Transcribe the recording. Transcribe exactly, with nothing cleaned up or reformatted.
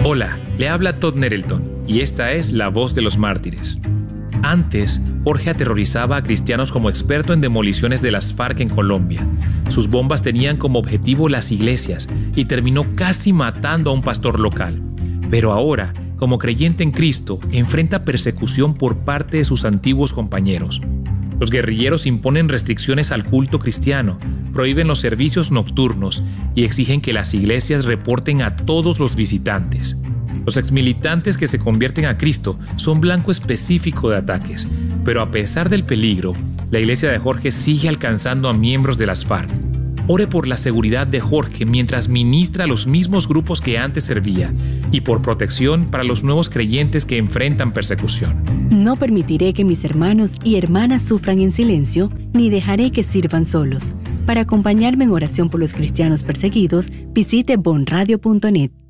Hola, le habla Todd Nerelton y esta es La Voz de los Mártires. Antes, Jorge aterrorizaba a cristianos como experto en demoliciones de las FARC en Colombia. Sus bombas tenían como objetivo las iglesias y terminó casi matando a un pastor local. Pero ahora, como creyente en Cristo, enfrenta persecución por parte de sus antiguos compañeros. Los guerrilleros imponen restricciones al culto cristiano, prohíben los servicios nocturnos y exigen que las iglesias reporten a todos los visitantes. Los exmilitantes que se convierten a Cristo son blanco específico de ataques, pero a pesar del peligro, la iglesia de Jorge sigue alcanzando a miembros de las FARC. Ore por la seguridad de Jorge mientras ministra a los mismos grupos que antes servía y por protección para los nuevos creyentes que enfrentan persecución. No permitiré que mis hermanos y hermanas sufran en silencio, ni dejaré que sirvan solos. Para acompañarme en oración por los cristianos perseguidos, visite bon radio punto net.